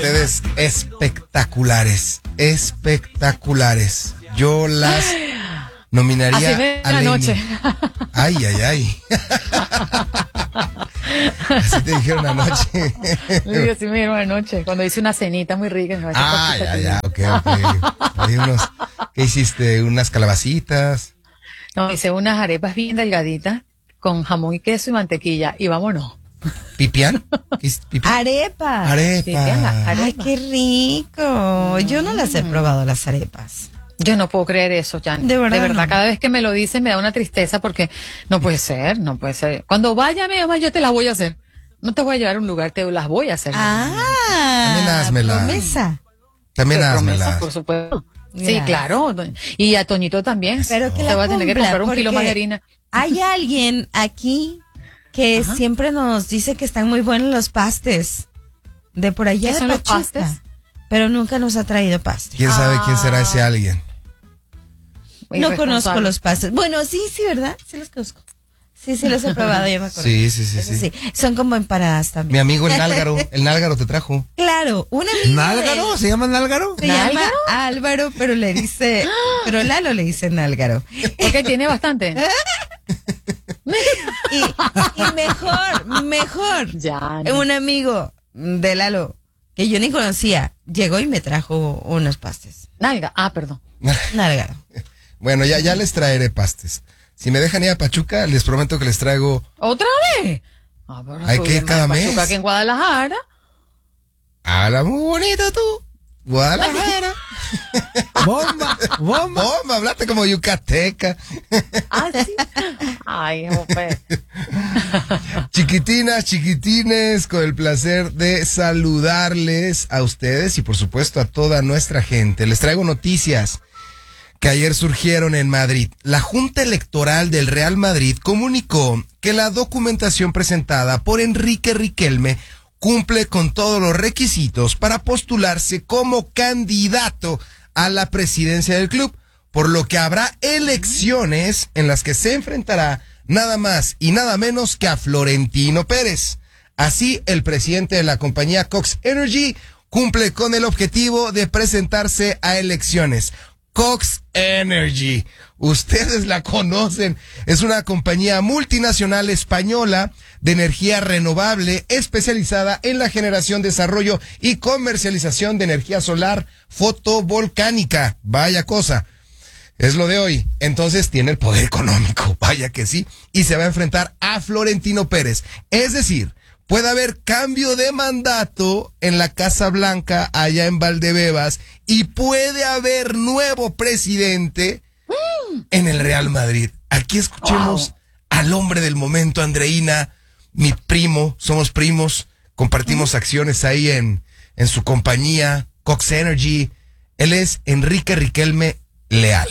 Ustedes espectaculares, espectaculares. Yo las nominaría a la noche. Ay, ay, ay. Así te dijeron anoche. Sí, así me dijeron anoche, cuando hice una cenita muy rica. Ya, ok. Hay ¿qué hiciste? ¿Unas calabacitas? No, hice unas arepas bien delgaditas con jamón y queso y mantequilla y vámonos. ¿Pipián? Arepa. Arepa. Ay, qué rico. Yo no las he probado, las arepas. Yo no puedo creer eso, Jan. De verdad no. Cada vez que me lo dicen me da una tristeza porque no puede ser. Cuando vaya, mi mamá, yo te las voy a hacer. No te voy a llevar a un lugar, te las voy a hacer. También házmela. Promesa. También Promesa, házmela. por supuesto. Sí, Gracias. claro. Y a Toñito también. Pero que te la va a tener que cumpla, comprar un kilo porque más de harina. Hay alguien aquí que siempre nos dice que están muy buenos los pastes. De por allá ¿Qué de son los Pachuca. pastes? Pero nunca nos ha traído pastes. ¿Quién sabe quién será ese alguien? No conozco los pastes. Bueno, sí, ¿verdad? Sí los conozco. Sí, los he probado, ya me acuerdo. Sí. Son como empanadas también. Mi amigo el Nálgaro te trajo. Claro, un amigo. ¿Nálgaro? ¿Se llama Nálgaro? Se llama Álvaro, pero pero Lalo le dice Nálgaro. Porque tiene bastante. Y mejor. Ya. Un amigo de Lalo, que yo ni conocía, llegó y me trajo unos pastes. Perdón. Nálgaro. Bueno, ya les traeré pastes. Si me dejan ir a Pachuca, les prometo que les traigo. ¿Otra vez? Hay que ir cada mes. Pachuca, aquí en Guadalajara. Habla muy bonito tú. Guadalajara. Bomba, hablaste como yucateca. Sí. Ay, jope. Chiquitinas, chiquitines, con el placer de saludarles a ustedes y por supuesto a toda nuestra gente. Les traigo noticias que ayer surgieron en Madrid. La Junta Electoral del Real Madrid comunicó que la documentación presentada por Enrique Riquelme cumple con todos los requisitos para postularse como candidato a la presidencia del club, por lo que habrá elecciones en las que se enfrentará nada más y nada menos que a Florentino Pérez. Así, el presidente de la compañía Cox Energy cumple con el objetivo de presentarse a elecciones. Cox Energy, ustedes la conocen, es una compañía multinacional española de energía renovable especializada en la generación, desarrollo y comercialización de energía solar fotovolcánica. Vaya cosa, es lo de hoy. Entonces tiene el poder económico, vaya que sí, y se va a enfrentar a Florentino Pérez. Es decir, puede haber cambio de mandato en la Casa Blanca allá en Valdebebas y puede haber nuevo presidente en el Real Madrid. Aquí escuchemos al hombre del momento, Andreina, mi primo, somos primos, compartimos acciones ahí en su compañía Cox Energy. Él es Enrique Riquelme Leal.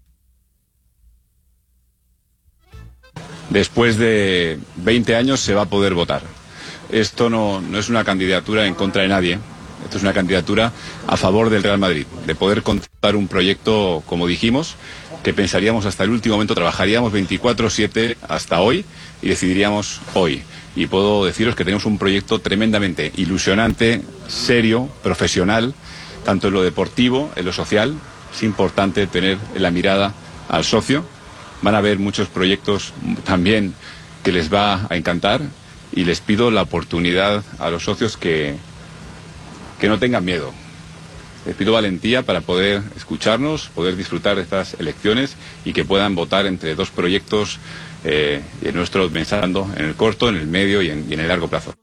Después de 20 años se va a poder votar. Esto no es una candidatura en contra de nadie, esto es una candidatura a favor del Real Madrid, de poder contar un proyecto, como dijimos, que pensaríamos hasta el último momento, trabajaríamos 24/7 hasta hoy y decidiríamos hoy. Y puedo deciros que tenemos un proyecto tremendamente ilusionante, serio, profesional, tanto en lo deportivo, en lo social. Es importante tener la mirada al socio. Van a haber muchos proyectos también que les va a encantar. Y les pido la oportunidad a los socios que no tengan miedo. Les pido valentía para poder escucharnos, poder disfrutar de estas elecciones y que puedan votar entre dos proyectos nuestros, pensando en el corto, en el medio y en el largo plazo.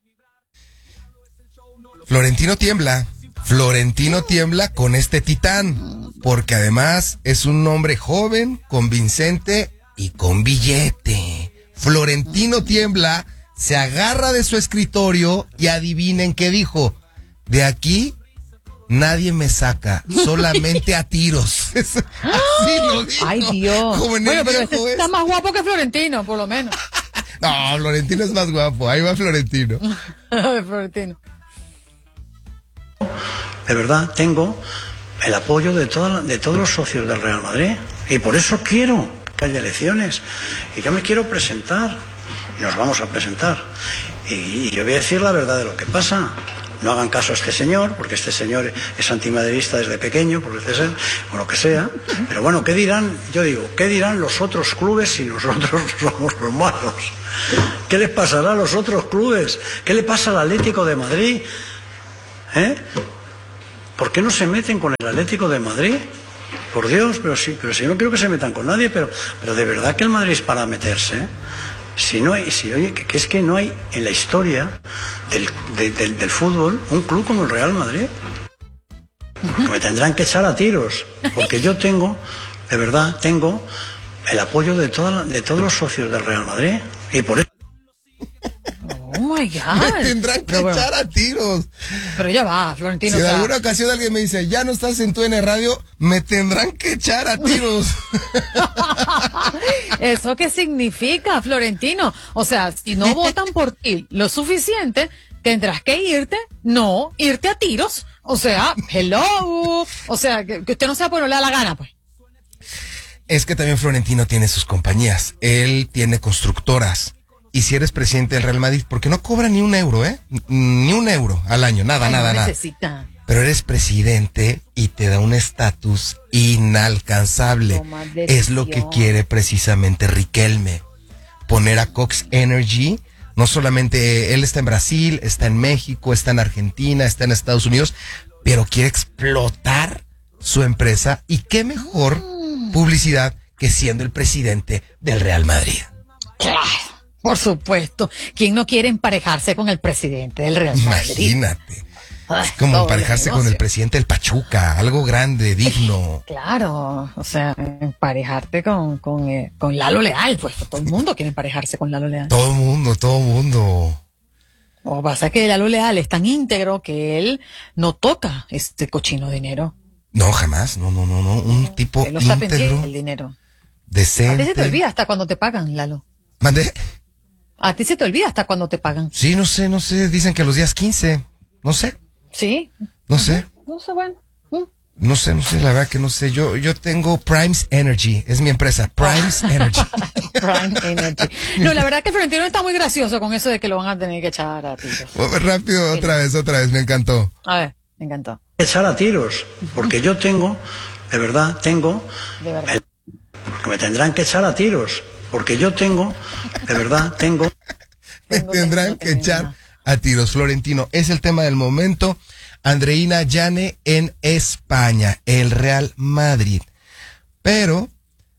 Florentino tiembla con este titán, porque además es un hombre joven, convincente y con billete. Florentino tiembla, se agarra de su escritorio y adivinen qué dijo. De aquí nadie me saca, solamente a tiros. Así lo dijo. Ay, Dios. Bueno, pero este está más guapo que Florentino, por lo menos. No, Florentino es más guapo. Ahí va Florentino. Florentino. De verdad, tengo el apoyo de todos los socios del Real Madrid. Y por eso quiero que haya elecciones. Y yo me quiero presentar. Y nos vamos a presentar. Y yo voy a decir la verdad de lo que pasa. no hagan caso a este señor, porque este señor es antimadridista desde pequeño, por decir ser, o lo que sea. Pero bueno, ¿qué dirán? Yo digo, ¿qué dirán los otros clubes si nosotros somos los malos? ¿Qué les pasará a los otros clubes? ¿Qué le pasa al Atlético de Madrid? ¿Por qué no se meten con el Atlético de Madrid? Por Dios, pero si yo no quiero que se metan con nadie, pero de verdad que el Madrid es para meterse, ¿eh? Oye, que es que no hay en la historia del fútbol un club como el Real Madrid. Me tendrán que echar a tiros, porque yo tengo, de verdad, tengo el apoyo de todos los socios del Real Madrid, y por eso... Oh my God. Me tendrán que echar a tiros. Pero ya va, Florentino. Si en alguna ocasión alguien me dice, ya no estás en tu N Radio, me tendrán que echar a tiros. ¿Eso qué significa, Florentino? O sea, si no votan por ti lo suficiente, tendrás que irte a tiros. O sea, hello. O sea, que usted no sea por no le da la gana, pues. Es que también Florentino tiene sus compañías. Él tiene constructoras. Y si eres presidente del Real Madrid, porque no cobra ni un euro, ni un euro al año, nada. Necesita. Pero eres presidente y te da un estatus inalcanzable. Es lo que quiere precisamente Riquelme. Poner a Cox Energy, no solamente él está en Brasil, está en México, está en Argentina, está en Estados Unidos, pero quiere explotar su empresa. Y qué mejor publicidad que siendo el presidente del Real Madrid. Claro. Por supuesto. ¿Quién no quiere emparejarse con el presidente del Real Madrid? Imagínate. Es como emparejarse con el presidente del Pachuca, algo grande, digno. Claro, o sea, emparejarte con Lalo Leal, pues todo el mundo quiere emparejarse con Lalo Leal. Todo mundo. Lo que pasa es que Lalo Leal es tan íntegro que él no toca este cochino dinero. No, jamás, no. Un tipo él no está íntegro, pendiente del dinero. decente. A ti se te olvida hasta cuando te pagan, Lalo. ¿Mandé? A ti se te olvida hasta cuando te pagan. Sí, no sé, dicen que los días 15, no sé. Sí. No sé. No sé, bueno. No sé, la verdad que no sé. Yo tengo Primes Energy, es mi empresa, Primes Energy. Prime Energy. No, la verdad que Florentino está muy gracioso con eso de que lo van a tener que echar a tiros. Rápido, otra vez, me encantó. A ver, me encantó. Echar a tiros, porque yo tengo, de verdad, De verdad. porque me tendrán que echar a tiros, porque yo tengo, de verdad, tengo... Me tendrán que echar a tiros. Florentino, es el tema del momento. Andreina Llane en España, el Real Madrid. Pero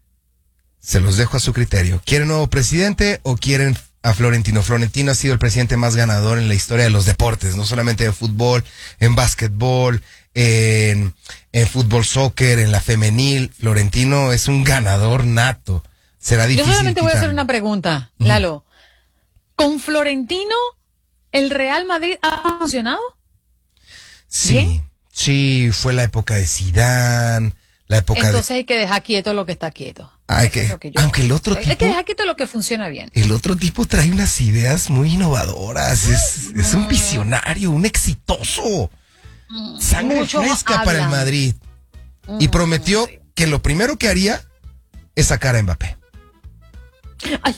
se los dejo a su criterio. ¿Quieren nuevo presidente o quieren a Florentino? Florentino ha sido el presidente más ganador en la historia de los deportes, no solamente de fútbol, en básquetbol, en fútbol soccer, en la femenil. Florentino es un ganador nato. Será difícil. Yo solamente voy a hacer quitarlo. una pregunta, Lalo. ¿Con Florentino el Real Madrid ha funcionado? Sí, fue la época de Zidane, la época Entonces hay que dejar quieto lo que está quieto. aunque el otro tipo, Hay que dejar quieto lo que funciona bien. el otro tipo trae unas ideas muy innovadoras, es un visionario, un exitoso, sangre Muchos fresca para el hablan. Madrid, y prometió que lo primero que haría es sacar a Mbappé. Ay.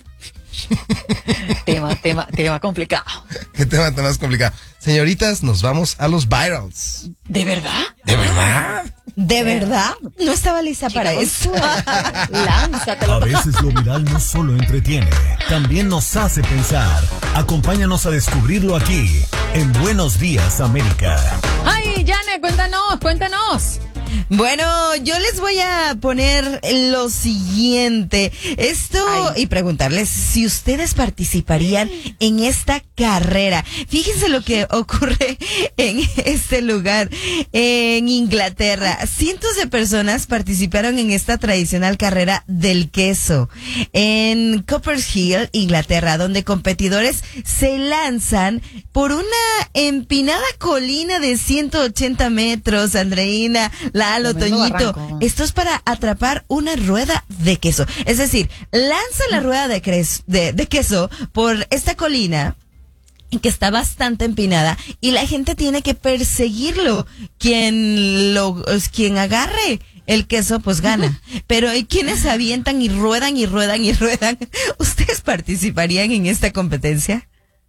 tema complicado. Qué tema tan más complicado. Señoritas, nos vamos a los virals. ¿De verdad? ¿De verdad? ¿De verdad? No estaba lista para eso. Lánzatelo. A veces lo viral no solo entretiene, también nos hace pensar. Acompáñanos a descubrirlo aquí, en Buenos Días, América. Ay, Yane, cuéntanos. Bueno, yo les voy a poner lo siguiente. Y preguntarles si ustedes participarían en esta carrera. Fíjense lo que ocurre en este lugar, en Inglaterra. Cientos de personas participaron en esta tradicional carrera del queso en Coppershill, Inglaterra, donde competidores se lanzan por una empinada colina de 180 metros, Andreina, Lalo, Tremendo Toñito. barranco. Esto es para atrapar una rueda de queso. Es decir, lanza la rueda de queso por esta colina que está bastante empinada y la gente tiene que perseguirlo. Quien agarre el queso, pues gana. Pero hay quienes avientan y ruedan y ruedan y ruedan. ¿Ustedes participarían en esta competencia?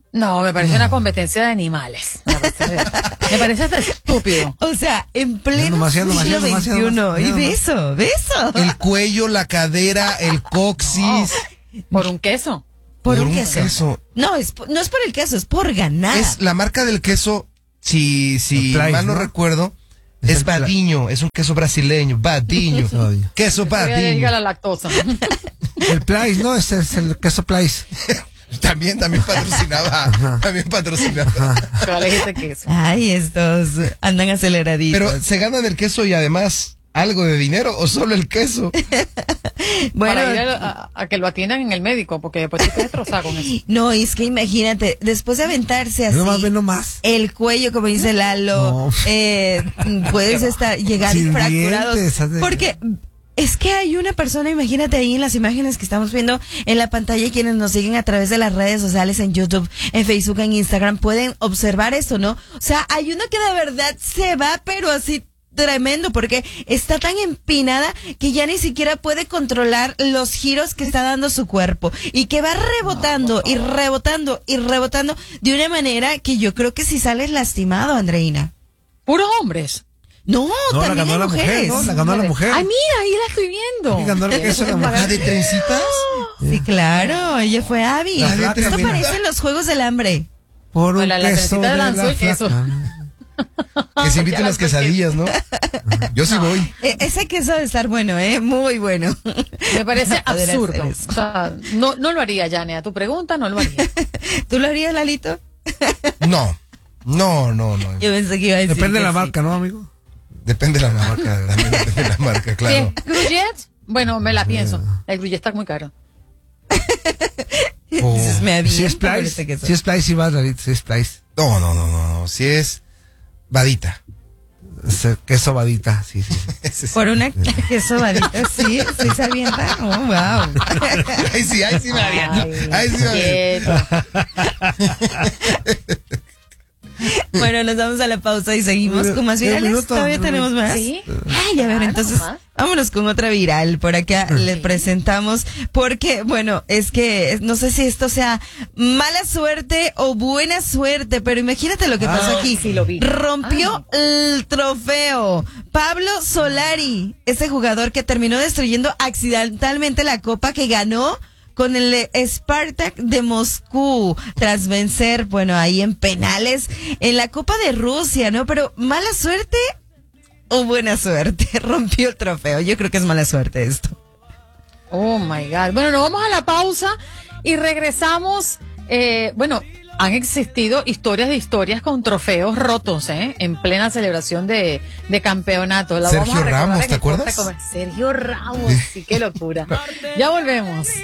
No, me parece una competencia de animales. Me parece hasta estúpido. O sea, en pleno Demasiado, siglo XXI. Y beso. El cuello, la cadera, el coxis. Por un queso. Por un queso. No es por el queso, es por ganar. Es la marca del queso, si Price, mal no ¿no? recuerdo, Es es el Badiño, es un queso brasileño, Badiño. Queso Diga Badiño. la lactosa. El Place, ¿no? Es el queso Place. También patrocinaba. También patrocinaba. ¿Cuál es ese queso? Ay, estos andan aceleraditos. Pero se ganan el queso y además algo de dinero o solo el queso. bueno, Para ir a que lo atiendan en el médico, porque después te quedas destrozado con eso. no, es que imagínate, después de aventarse así, No más. el cuello, como dice Lalo, puedes llegar Sin fracturados. dientes, Porque es que hay una persona, imagínate ahí en las imágenes que estamos viendo en la pantalla y quienes nos siguen a través de las redes sociales, en YouTube, en Facebook, en Instagram, pueden observar esto, ¿no? O sea, hay una que de verdad se va, pero así tremendo, porque está tan empinada que ya ni siquiera puede controlar los giros que está dando su cuerpo y que va rebotando y rebotando y rebotando de una manera que yo creo que si sales lastimado, Andreina. Puros hombres. No, No, la también ganó hay la mujer, mujeres. ¿no? La ganó la mujer. Ay, mira, ahí la estoy viendo. Sí, ganó el queso la mujer. ¿La de trencitas? Sí, claro, ella fue Abby. La flaca, Esto mira. parece los Juegos del Hambre. Por un La queso trencita de lanzó la el queso. flaca. Que se inviten Ya las la saqué. quesadillas, ¿no? Yo sí voy. Ese queso debe estar bueno, muy bueno. Me parece Poder absurdo. hacer eso. O sea, no lo haría, Yane. A tu pregunta, no lo haría. ¿Tú lo harías, Lalito? No. Yo pensé que iba a decir Depende de que la sí. marca, ¿no, amigo? Depende de la marca, también depende de la marca, Si claro. es Gruyet, bueno, me la pienso. El Gruyet está muy caro. Oh. Dices, me Si es aviento por Place, este queso. si es Place, sí vas, David, si es Place. No. Si es Vadita. Es el queso vadita, sí. Ese sí. Por una queso vadita, sí se avienta. Oh, wow. Ahí sí me aviento. Ahí sí me aviento. quieto. Bueno, nos vamos a la pausa y seguimos con más virales. minuto. ¿Todavía tenemos más? Sí. Ay, a ver, entonces más. vámonos con otra viral. Por acá les presentamos porque, bueno, es que no sé si esto sea mala suerte o buena suerte, pero imagínate lo que pasó aquí. sí lo vi. Rompió el trofeo. Pablo Solari, ese jugador que terminó destruyendo accidentalmente la copa que ganó con el Spartak de Moscú, tras vencer, bueno, ahí en penales, en la Copa de Rusia, ¿no? Pero mala suerte o buena suerte, rompió el trofeo. Yo creo que es mala suerte esto. Oh my God. Bueno, nos vamos a la pausa y regresamos. Bueno, han existido historias con trofeos rotos, en plena celebración de campeonato. La Sergio vamos a recordar Ramos, en ¿te el corte acuerdas? comercial. Sergio Ramos, sí, qué locura. Ya volvemos.